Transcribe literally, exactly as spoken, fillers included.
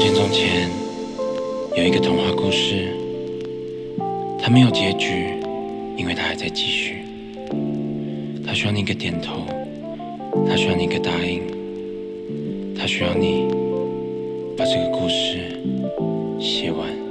前从前有一个童话故事，它没有结局，因为它还在继续。它需要你一个点头，它需要你一个答应，它需要你把这个故事写完。